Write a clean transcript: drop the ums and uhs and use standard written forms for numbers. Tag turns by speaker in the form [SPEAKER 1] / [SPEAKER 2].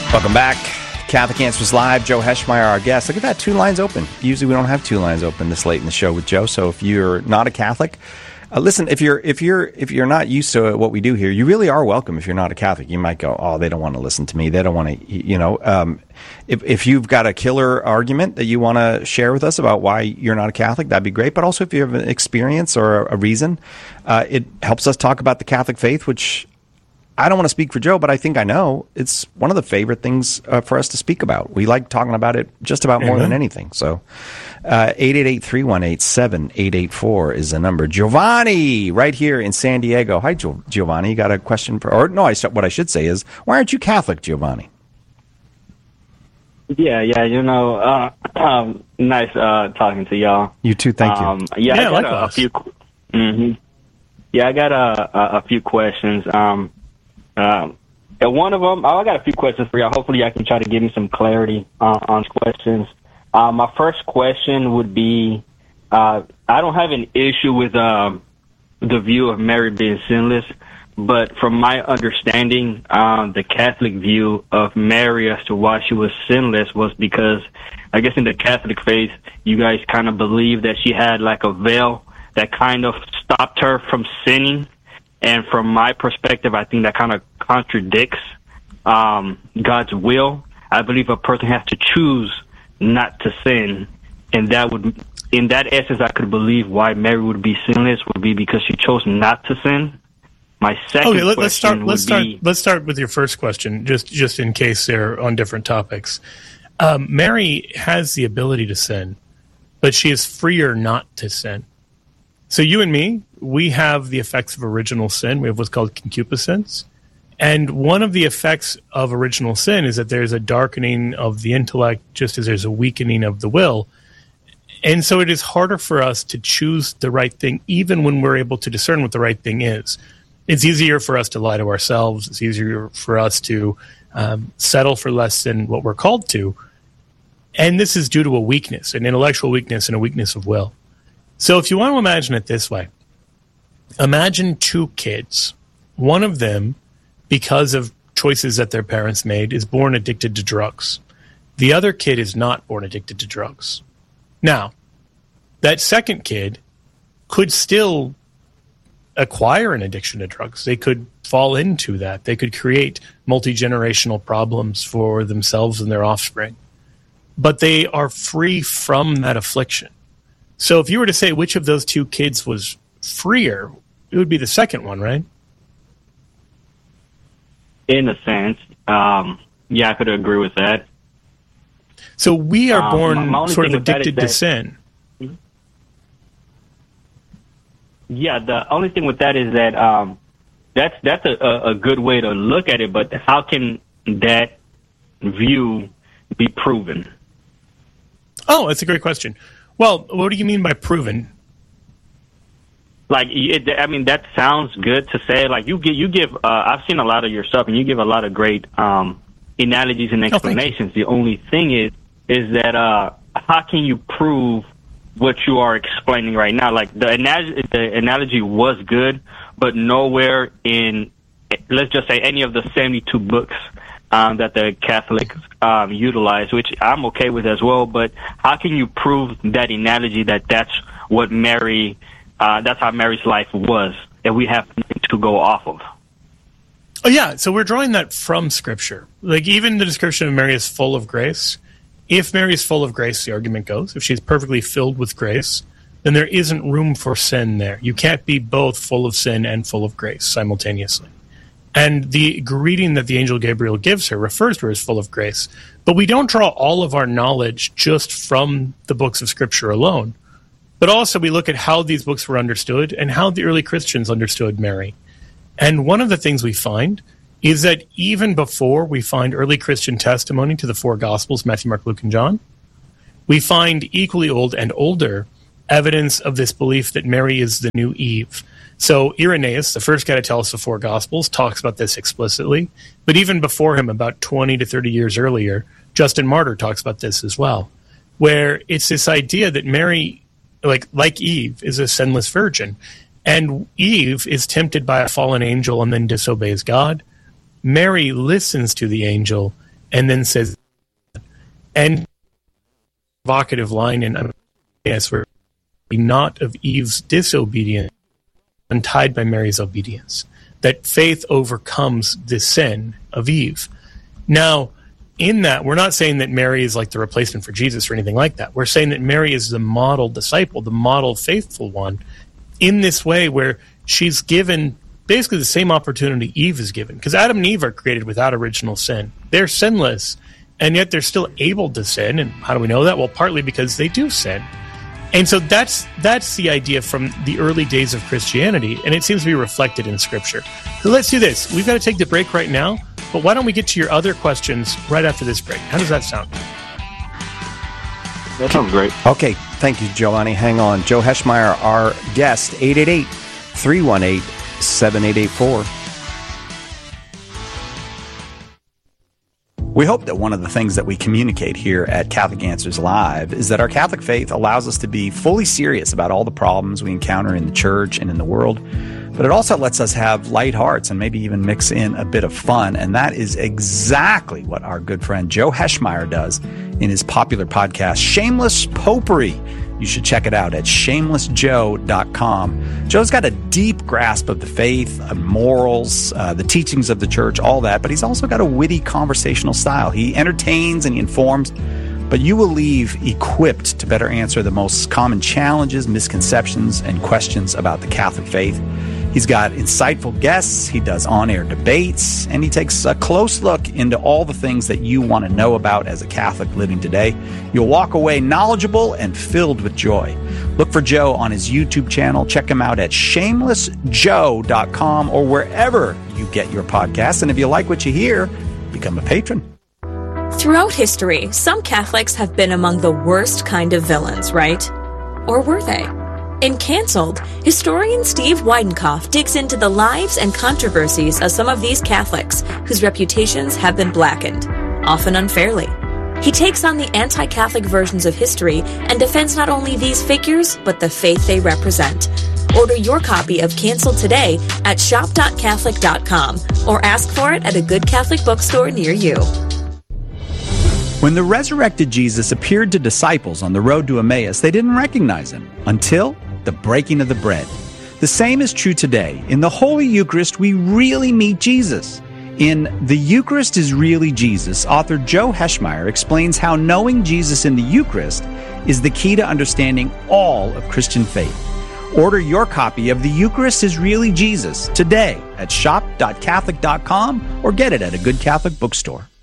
[SPEAKER 1] Welcome back. Catholic Answers Live. Joe Heschmeyer, our guest. Look at that, 2 lines open. Usually we don't have 2 lines open this late in the show with Joe. So if you're not a Catholic, listen. If you're not used to what we do here, you really are welcome. If you're not a Catholic, you might go, "Oh, they don't want to listen to me. They don't want to." If you've got a killer argument that you want to share with us about why you're not a Catholic, that'd be great. But also, if you have an experience or a reason, it helps us talk about the Catholic faith, which I don't want to speak for Joe, but I think I know it's one of the favorite things for us to speak about. We like talking about it just about more than anything. So 888-318-7884 is the number. Giovanni, right here in San Diego. Hi, Giovanni. You got a question for, or no, what I should say is, why aren't you Catholic, Giovanni?
[SPEAKER 2] Yeah, nice talking to y'all.
[SPEAKER 1] You too, thank you.
[SPEAKER 2] I got a few. I got a few questions. And one of them, I got a few questions for y'all. Hopefully, I can try to give me some clarity on questions. My first question would be, I don't have an issue with the view of Mary being sinless, but from my understanding, the Catholic view of Mary as to why she was sinless was because, I guess in the Catholic faith, you guys kind of believe that she had like a veil that kind of stopped her from sinning. And from my perspective, I think that kind of contradicts God's will. I believe a person has to choose not to sin, and that would, in that essence, I could believe why Mary would be sinless would be because she chose not to sin. My second question
[SPEAKER 3] let's start with your first question, just in case they're on different topics. Mary has the ability to sin, but she is freer not to sin. So you and me, we have the effects of original sin. We have what's called concupiscence. And one of the effects of original sin is that there's a darkening of the intellect, just as there's a weakening of the will. And so it is harder for us to choose the right thing, even when we're able to discern what the right thing is. It's easier for us to lie to ourselves. It's easier for us to settle for less than what we're called to. And this is due to a weakness, an intellectual weakness and a weakness of will. So if you want to imagine it this way, imagine 2 kids. One of them, because of choices that their parents made, is born addicted to drugs. The other kid is not born addicted to drugs. Now, that second kid could still acquire an addiction to drugs. They could fall into that. They could create multi-generational problems for themselves and their offspring. But they are free from that affliction. So if you were to say which of those 2 kids was freer, it would be the second one, right?
[SPEAKER 2] In a sense, I could agree with that.
[SPEAKER 3] So we are born sort of addicted to sin.
[SPEAKER 2] Yeah, the only thing with that is that that's a good way to look at it, but how can that view be proven?
[SPEAKER 3] Oh, that's a great question. Well, what do you mean by proven?
[SPEAKER 2] Like, that sounds good to say. Like, you give. I've seen a lot of your stuff, and you give a lot of great analogies and explanations. The only thing is that how can you prove what you are explaining right now? Like, the analogy was good, but nowhere in, let's just say, any of the 72 books that the Catholics utilize, which I'm okay with as well. But how can you prove that analogy that's what Mary? That's how Mary's life was, and we have nothing to go off of.
[SPEAKER 3] Oh, yeah. So we're drawing that from Scripture. Like, even the description of Mary is full of grace. If Mary is full of grace, the argument goes, if she's perfectly filled with grace, then there isn't room for sin there. You can't be both full of sin and full of grace simultaneously. And the greeting that the angel Gabriel gives her refers to her as full of grace. But we don't draw all of our knowledge just from the books of Scripture alone. But also we look at how these books were understood and how the early Christians understood Mary. And one of the things we find is that even before we find early Christian testimony to the 4 Gospels, Matthew, Mark, Luke, and John, we find equally old and older evidence of this belief that Mary is the new Eve. So Irenaeus, the first guy to tell us the 4 Gospels, talks about this explicitly. But even before him, about 20 to 30 years earlier, Justin Martyr talks about this as well, where it's this idea that Mary, like Eve, is a sinless virgin. And Eve is tempted by a fallen angel and then disobeys God. Mary listens to the angel and then says, and provocative line in yes, where not of Eve's disobedience, untied by Mary's obedience, that faith overcomes the sin of Eve. Now, in that, we're not saying that Mary is like the replacement for Jesus or anything like that. We're saying that Mary is the model disciple, the model faithful one, in this way where she's given basically the same opportunity Eve is given. Because Adam and Eve are created without original sin. They're sinless, and yet they're still able to sin. And how do we know that? Well, partly because they do sin. And so that's the idea from the early days of Christianity, and it seems to be reflected in Scripture. So let's do this. We've got to take the break right now, but why don't we get to your other questions right after this break? How does that sound?
[SPEAKER 2] That sounds great.
[SPEAKER 1] Okay, thank you, Giovanni. Hang on. Joe Heschmeyer, our guest, 888-318-7884. We hope that one of the things that we communicate here at Catholic Answers Live is that our Catholic faith allows us to be fully serious about all the problems we encounter in the church and in the world, but it also lets us have light hearts and maybe even mix in a bit of fun, and that is exactly what our good friend Joe Heschmeyer does in his popular podcast, Shameless Popery. You should check it out at shamelessjoe.com. Joe's got a deep grasp of the faith, morals, the teachings of the church, all that, but he's also got a witty conversational style. He entertains and he informs, but you will leave equipped to better answer the most common challenges, misconceptions, and questions about the Catholic faith. He's got insightful guests, he does on-air debates, and he takes a close look into all the things that you want to know about as a Catholic living today. You'll walk away knowledgeable and filled with joy. Look for Joe on his YouTube channel. Check him out at shamelessjoe.com or wherever you get your podcasts. And if you like what you hear, become a patron.
[SPEAKER 4] Throughout history, some Catholics have been among the worst kind of villains, right? Or were they? In Cancelled, historian Steve Weidenkopf digs into the lives and controversies of some of these Catholics whose reputations have been blackened, often unfairly. He takes on the anti-Catholic versions of history and defends not only these figures, but the faith they represent. Order your copy of Cancelled today at shop.catholic.com or ask for it at a good Catholic bookstore near you.
[SPEAKER 1] When the resurrected Jesus appeared to disciples on the road to Emmaus, they didn't recognize him until the breaking of the bread. The same is true today. In the Holy Eucharist, we really meet Jesus. In The Eucharist is Really Jesus, author Joe Heschmeyer explains how knowing Jesus in the Eucharist is the key to understanding all of Christian faith. Order your copy of The Eucharist is Really Jesus today at shop.catholic.com or get it at a good Catholic bookstore.